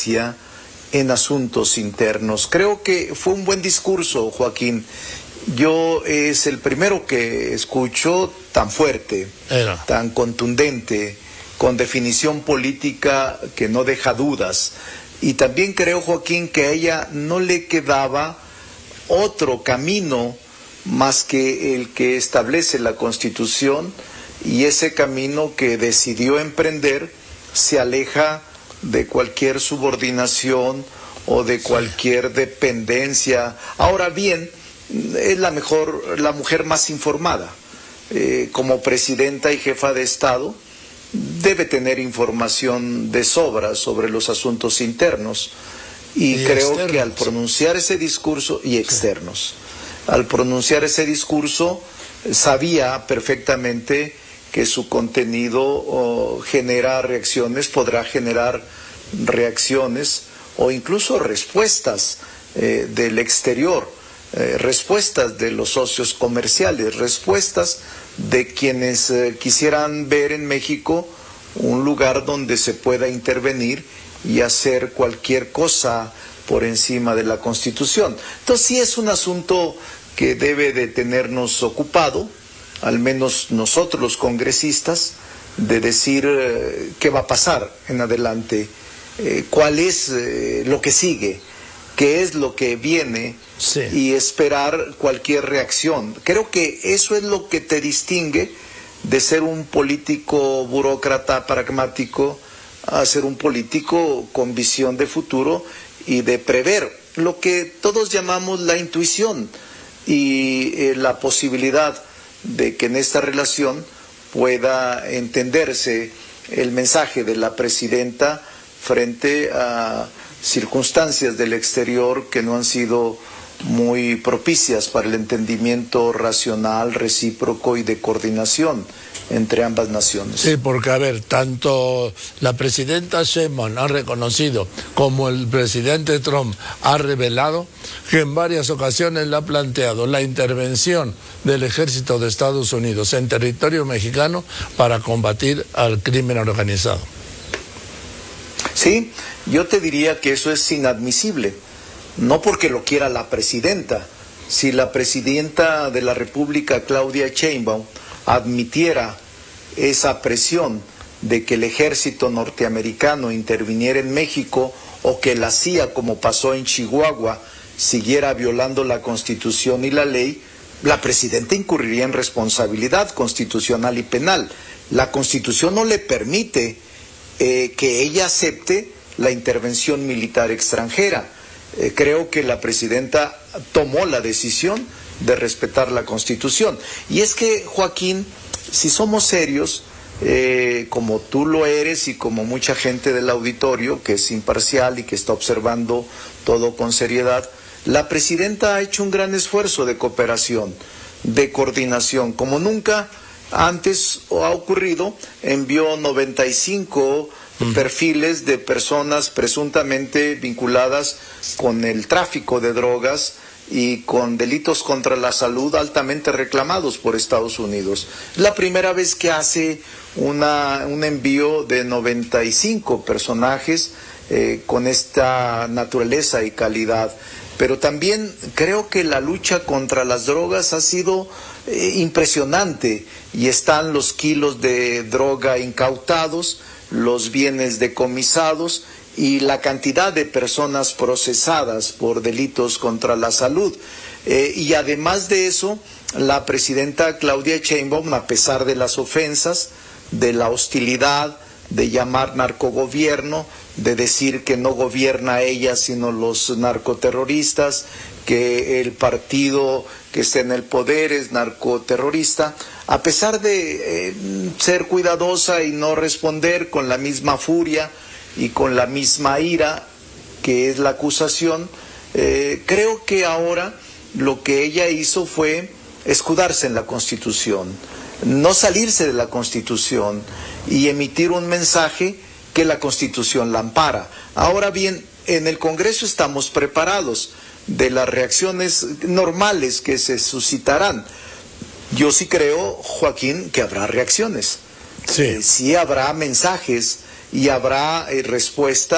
injerencia en asuntos internos. Creo que fue un buen discurso, Joaquín. Yo es el primero que escucho tan fuerte, tan contundente, con definición política que no deja dudas. Y también creo, Joaquín, que a ella no le quedaba otro camino más que el que establece la Constitución, y ese camino que decidió emprender se aleja de cualquier subordinación o de cualquier dependencia. Ahora bien, es la mujer más informada. Como presidenta y jefa de Estado, debe tener información de sobra sobre los asuntos internos. Y creo externos, que al pronunciar ese discurso, y externos, al pronunciar ese discurso, sabía perfectamente que su contenido genera reacciones, podrá generar reacciones o incluso respuestas del exterior, respuestas de los socios comerciales, respuestas de quienes quisieran ver en México un lugar donde se pueda intervenir y hacer cualquier cosa por encima de la Constitución. Entonces sí es un asunto que debe de tenernos ocupado, al menos nosotros los congresistas, de decir qué va a pasar en adelante, cuál es lo que sigue, qué es lo que viene, y esperar cualquier reacción. Creo que eso es lo que te distingue de ser un político burócrata pragmático a ser un político con visión de futuro y de prever lo que todos llamamos la intuición y la posibilidad de que en esta relación pueda entenderse el mensaje de la presidenta frente a circunstancias del exterior que no han sido muy propicias para el entendimiento racional, recíproco y de coordinación entre ambas naciones. Sí, porque a ver, tanto la presidenta Sheinbaum ha reconocido como el presidente Trump ha revelado que en varias ocasiones le ha planteado la intervención del ejército de Estados Unidos en territorio mexicano para combatir al crimen organizado. Sí, yo te diría que eso es inadmisible, no porque lo quiera la presidenta. Si la presidenta de la República, Claudia Sheinbaum, admitiera esa presión de que el ejército norteamericano interviniera en México o que la CIA, como pasó en Chihuahua, siguiera violando la Constitución y la ley, la presidenta incurriría en responsabilidad constitucional y penal. La Constitución no le permite que ella acepte la intervención militar extranjera. Creo que la presidenta tomó la decisión de respetar la Constitución. Y es que, Joaquín, si somos serios, como tú lo eres y como mucha gente del auditorio que es imparcial y que está observando todo con seriedad, la presidenta ha hecho un gran esfuerzo de cooperación, de coordinación, como nunca antes ha ocurrido. Envió 95 perfiles de personas presuntamente vinculadas con el tráfico de drogas y con delitos contra la salud altamente reclamados por Estados Unidos. Es la primera vez que hace un envío de 95 personajes con esta naturaleza y calidad. Pero también creo que la lucha contra las drogas ha sido impresionante, y están los kilos de droga incautados, los bienes decomisados y la cantidad de personas procesadas por delitos contra la salud. Y además de eso, la presidenta Claudia Sheinbaum, a pesar de las ofensas, de la hostilidad, de llamar narcogobierno, de decir que no gobierna ella sino los narcoterroristas, que el partido que está en el poder es narcoterrorista, a pesar de ser cuidadosa y no responder con la misma furia y con la misma ira que es la acusación, creo que ahora lo que ella hizo fue escudarse en la Constitución, no salirse de la Constitución y emitir un mensaje que la Constitución la ampara. Ahora bien, en el Congreso estamos preparados de las reacciones normales que se suscitarán. Yo sí creo, Joaquín, que habrá reacciones. Sí habrá mensajes y habrá respuesta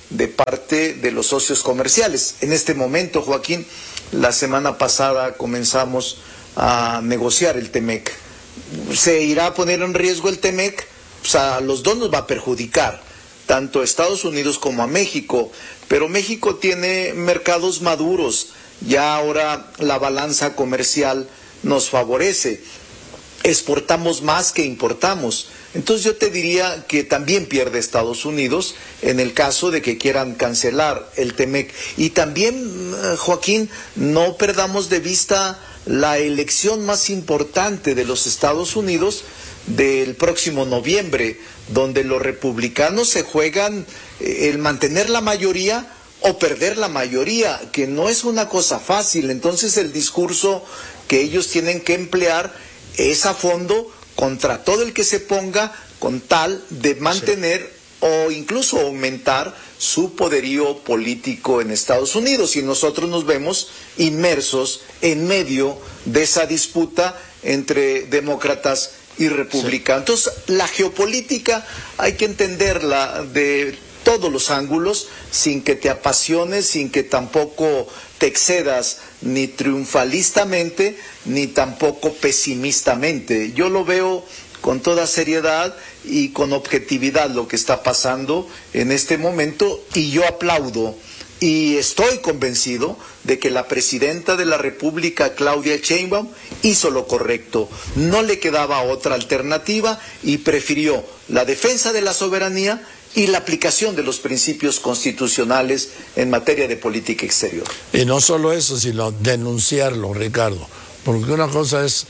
de parte de los socios comerciales. En este momento, Joaquín, la semana pasada comenzamos a negociar el TEMEC. ¿Se irá a poner en riesgo el TEMEC? Pues a los dos nos va a perjudicar, tanto a Estados Unidos como a México, pero México tiene mercados maduros, ya ahora la balanza comercial nos favorece, exportamos más que importamos. Entonces yo te diría que también pierde Estados Unidos en el caso de que quieran cancelar el TEMEC. Y también, Joaquín, no perdamos de vista la elección más importante de los Estados Unidos del próximo noviembre, donde los republicanos se juegan el mantener la mayoría o perder la mayoría, que no es una cosa fácil. Entonces el discurso que ellos tienen que emplear es a fondo contra todo el que se ponga con tal de mantener o incluso aumentar su poderío político en Estados Unidos. Y nosotros nos vemos inmersos en medio de esa disputa entre demócratas y republicanos. Entonces, la geopolítica hay que entenderla de todos los ángulos, sin que te apasiones, sin que tampoco te excedas ni triunfalistamente, ni tampoco pesimistamente. Yo lo veo con toda seriedad y con objetividad lo que está pasando en este momento, y yo aplaudo y estoy convencido de que la presidenta de la República, Claudia Sheinbaum, hizo lo correcto. No le quedaba otra alternativa y prefirió la defensa de la soberanía y la aplicación de los principios constitucionales en materia de política exterior. Y no solo eso, sino denunciarlo, Ricardo. Porque una cosa es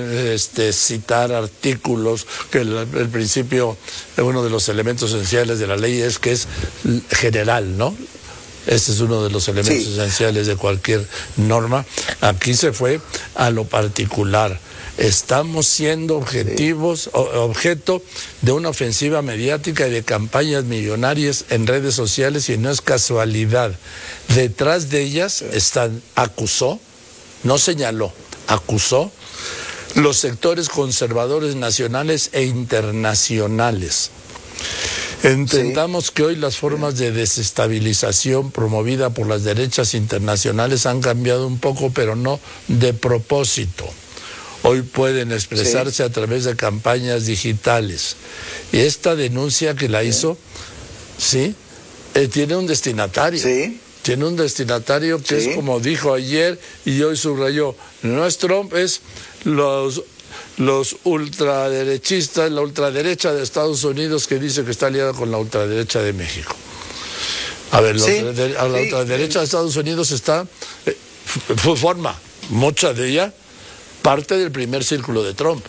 citar artículos, que el principio, uno de los elementos esenciales de la ley es que es general, ¿no? Este es uno de los elementos esenciales de cualquier norma. Aquí se fue a lo particular. Estamos siendo objeto de una ofensiva mediática y de campañas millonarias en redes sociales, y no es casualidad. Detrás de ellas acusó, no señaló, acusó los sectores conservadores nacionales e internacionales. Entendamos que hoy las formas de desestabilización promovida por las derechas internacionales han cambiado un poco, pero no de propósito. Hoy pueden expresarse a través de campañas digitales. Y esta denuncia que la hizo, tiene un destinatario. Tiene un destinatario que es, como dijo ayer y hoy subrayó, no es Trump, es los ultraderechistas, la ultraderecha de Estados Unidos, que dice que está aliada con la ultraderecha de México. A ver, la ultraderecha de Estados Unidos forma mucha de ella parte del primer círculo de Trump.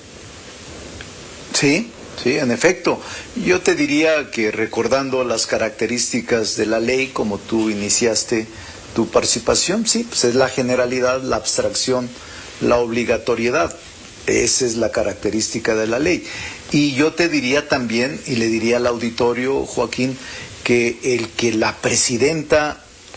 Sí, en efecto. Yo te diría que, recordando las características de la ley, como tú iniciaste tu participación, pues es la generalidad, la abstracción, la obligatoriedad. Esa es la característica de la ley. Y yo te diría también, y le diría al auditorio, Joaquín, que el que la presidenta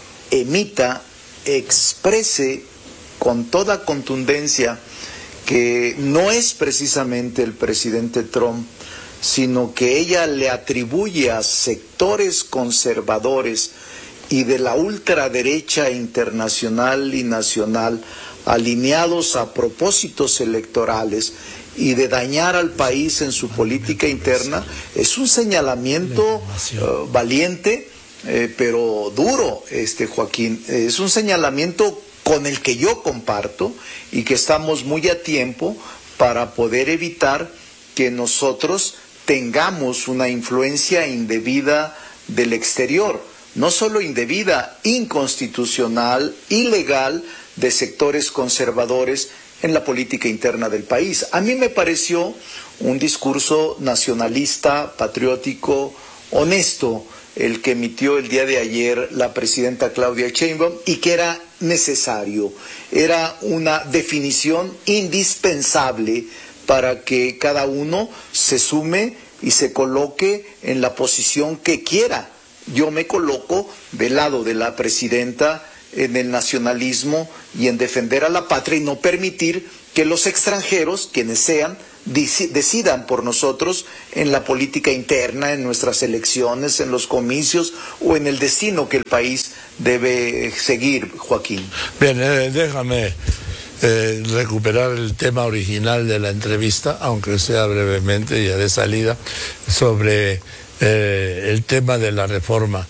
exprese con toda contundencia que no es precisamente el presidente Trump, sino que ella le atribuye a sectores conservadores y de la ultraderecha internacional y nacional, alineados a propósitos electorales y de dañar al país en su política interna, es un señalamiento valiente, pero duro, Joaquín. Es un señalamiento con el que yo comparto y que estamos muy a tiempo para poder evitar que nosotros tengamos una influencia indebida del exterior, no solo indebida, inconstitucional, ilegal, de sectores conservadores en la política interna del país. A mí me pareció un discurso nacionalista, patriótico, honesto, el que emitió el día de ayer la presidenta Claudia Sheinbaum, y que era necesario. Era una definición indispensable para que cada uno se sume y se coloque en la posición que quiera. Yo me coloco del lado de la presidenta en el nacionalismo y en defender a la patria y no permitir que los extranjeros, quienes sean, decidan por nosotros en la política interna, en nuestras elecciones, en los comicios o en el destino que el país debe seguir, Joaquín. Bien, déjame recuperar el tema original de la entrevista, aunque sea brevemente, ya de salida, sobre el tema de la reforma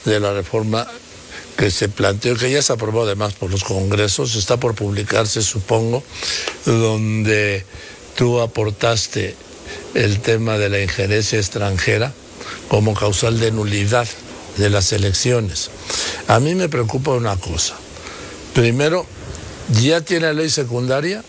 que se planteó, que ya se aprobó además por los congresos, está por publicarse, supongo, donde tú aportaste el tema de la injerencia extranjera como causal de nulidad de las elecciones. A mí me preocupa una cosa. Primero, ¿ya tiene ley secundaria?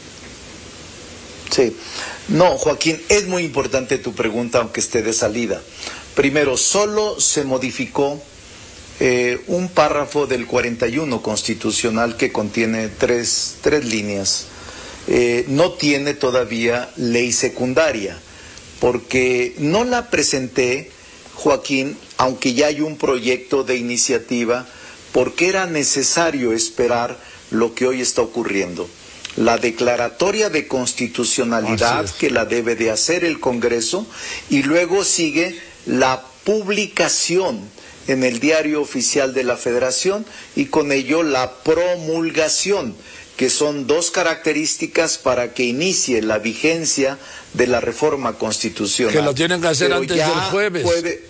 Sí. No, Joaquín, es muy importante tu pregunta, aunque esté de salida. Primero, solo se modificó un párrafo del 41 constitucional que contiene tres líneas. No tiene todavía ley secundaria, porque no la presenté, Joaquín, aunque ya hay un proyecto de iniciativa, porque era necesario esperar lo que hoy está ocurriendo. La declaratoria de constitucionalidad que la debe de hacer el Congreso, y luego sigue la publicación en el Diario Oficial de la Federación y con ello la promulgación, que son dos características para que inicie la vigencia de la reforma constitucional. Que lo tienen que hacer antes del jueves.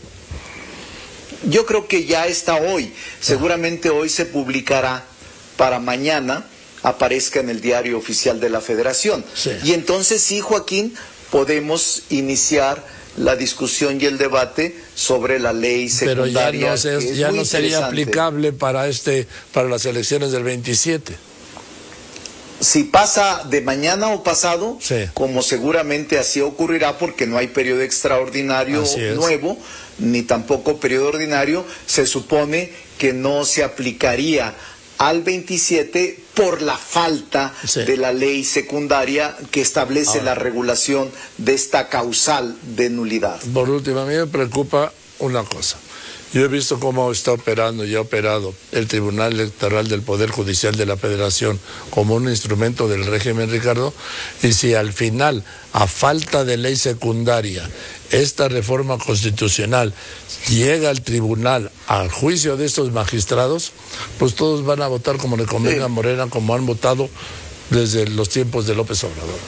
Yo creo que ya está hoy. Seguramente hoy se publicará para mañana aparezca en el Diario Oficial de la Federación. Sí. Y entonces sí, Joaquín, podemos iniciar la discusión y el debate sobre la ley secundaria. Pero ya no sería aplicable para las elecciones del 27. Si pasa de mañana o pasado, sí, como seguramente así ocurrirá, porque no hay periodo extraordinario nuevo, ni tampoco periodo ordinario, se supone que no se aplicaría al 27 por la falta de la ley secundaria que establece la regulación de esta causal de nulidad. Por último, a mí me preocupa una cosa. Yo he visto cómo está operando y ha operado el Tribunal Electoral del Poder Judicial de la Federación como un instrumento del régimen, Ricardo, y si al final, a falta de ley secundaria, esta reforma constitucional llega al tribunal, al juicio de estos magistrados, pues todos van a votar como le convenga a Morena, como han votado desde los tiempos de López Obrador.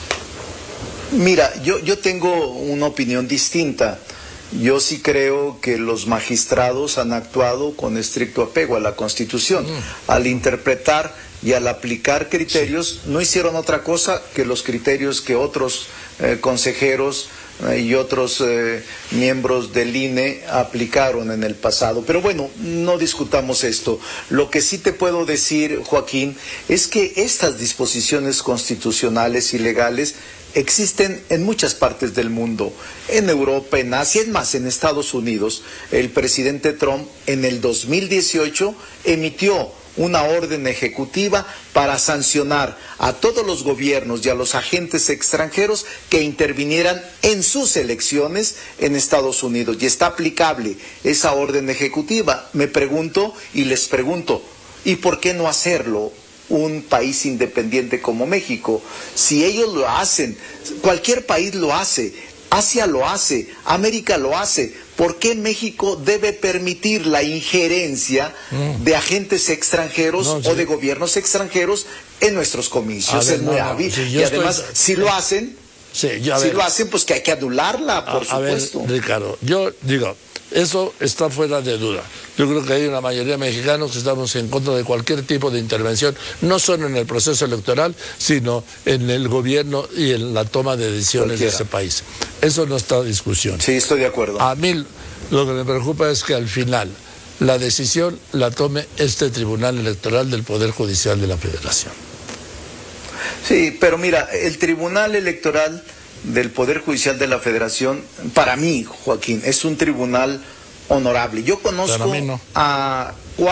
Mira, yo tengo una opinión distinta. Yo sí creo que los magistrados han actuado con estricto apego a la Constitución. Al interpretar y al aplicar criterios, no hicieron otra cosa que los criterios que otros consejeros y otros miembros del INE aplicaron en el pasado. Pero bueno, no discutamos esto. Lo que sí te puedo decir, Joaquín, es que estas disposiciones constitucionales y legales existen en muchas partes del mundo, en Europa, en Asia, es más, en Estados Unidos. El presidente Trump en el 2018 emitió una orden ejecutiva para sancionar a todos los gobiernos y a los agentes extranjeros que intervinieran en sus elecciones en Estados Unidos. Y está aplicable esa orden ejecutiva. Me pregunto y les pregunto, ¿y por qué no hacerlo un país independiente como México? Si ellos lo hacen, cualquier país lo hace, Asia lo hace, América lo hace, ¿por qué México debe permitir la injerencia de agentes extranjeros o de gobiernos extranjeros en nuestros comicios? Es muy hábil. Y además, si lo hacen, pues que hay que anularla, por supuesto. A ver, Ricardo, yo digo, eso está fuera de duda. Yo creo que hay una mayoría de mexicanos que estamos en contra de cualquier tipo de intervención, no solo en el proceso electoral, sino en el gobierno y en la toma de decisiones de ese país. Eso no está en discusión. Sí, estoy de acuerdo. A mí lo que me preocupa es que al final la decisión la tome este Tribunal Electoral del Poder Judicial de la Federación. Sí, pero mira, el Tribunal Electoral del Poder Judicial de la Federación, para mí, Joaquín, es un tribunal honorable. Yo conozco a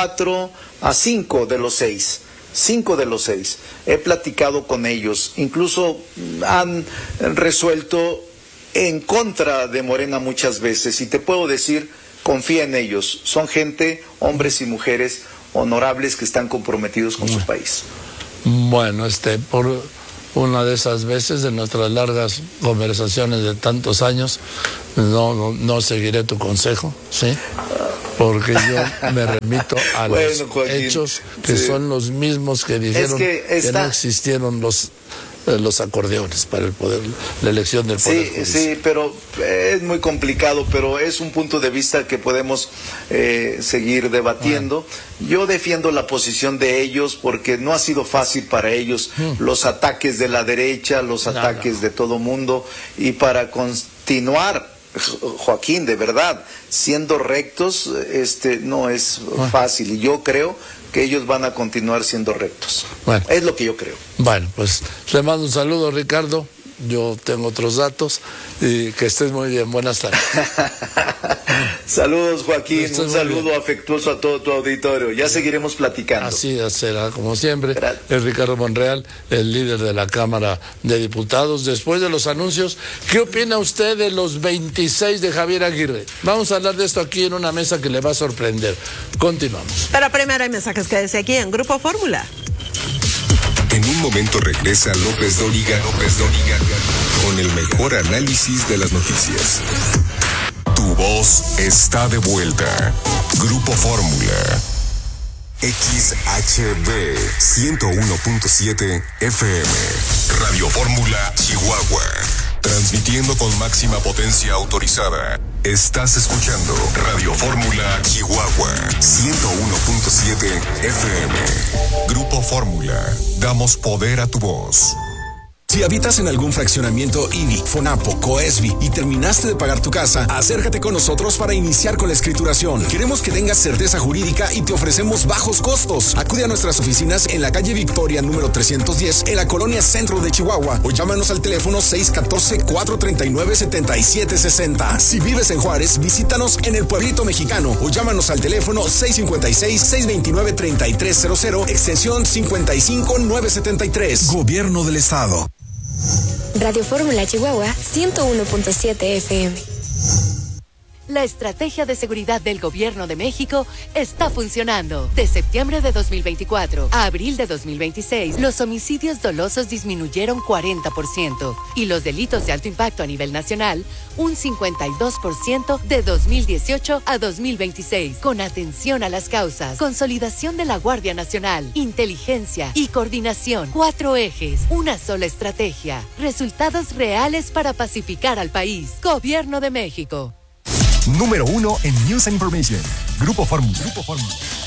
5 de los 6. 5 de los 6. He platicado con ellos. Incluso han resuelto en contra de Morena muchas veces. Y te puedo decir, confía en ellos. Son gente, hombres y mujeres honorables que están comprometidos con su país. Bueno, una de esas veces de nuestras largas conversaciones de tantos años, no seguiré tu consejo, ¿sí? Porque yo me remito a los hechos que son los mismos que dijeron que no existieron los acordeones para el poder, la elección del poder judicial. Sí, pero es muy complicado, pero es un punto de vista que podemos seguir debatiendo. Yo defiendo la posición de ellos porque no ha sido fácil para ellos los ataques de la derecha, los ataques de todo mundo, y para continuar, Joaquín, de verdad, siendo rectos, no es fácil, y yo creo que ellos van a continuar siendo rectos. Bueno, es lo que yo creo. Bueno, pues le mando un saludo, Ricardo. Yo tengo otros datos y que estés muy bien. Buenas tardes. Saludos, Joaquín. Un saludo afectuoso a todo tu auditorio. Ya seguiremos platicando. Así será, como siempre. Es Ricardo Monreal, el líder de la Cámara de Diputados. Después de los anuncios, ¿qué opina usted de los 26 de Javier Aguirre? Vamos a hablar de esto aquí en una mesa que le va a sorprender. Continuamos. Pero primero hay mensajes que dice aquí en Grupo Fórmula. En un momento regresa López Dóriga con el mejor análisis de las noticias. Tu voz está de vuelta. Grupo Fórmula. XHB 101.7 FM. Radio Fórmula, Chihuahua. Transmitiendo con máxima potencia autorizada. Estás escuchando Radio Fórmula Chihuahua 101.7 FM. Grupo Fórmula. Damos poder a tu voz. Si habitas en algún fraccionamiento INI, FONAPO, COESBI y terminaste de pagar tu casa, acércate con nosotros para iniciar con la escrituración. Queremos que tengas certeza jurídica y te ofrecemos bajos costos. Acude a nuestras oficinas en la calle Victoria número 310 en la colonia Centro de Chihuahua o llámanos al teléfono 614-439-7760. Si vives en Juárez, visítanos en el Pueblito Mexicano o llámanos al teléfono 656-629-3300 extensión 55973. Gobierno del Estado. Radio Fórmula Chihuahua 101.7 FM. La estrategia de seguridad del Gobierno de México está funcionando. De septiembre de 2024 a abril de 2026, los homicidios dolosos disminuyeron 40% y los delitos de alto impacto a nivel nacional un 52% de 2018 a 2026. Con atención a las causas, consolidación de la Guardia Nacional, inteligencia y coordinación. 4 ejes, una sola estrategia. Resultados reales para pacificar al país. Gobierno de México. Número 1 en News and Information. Grupo Fórmula.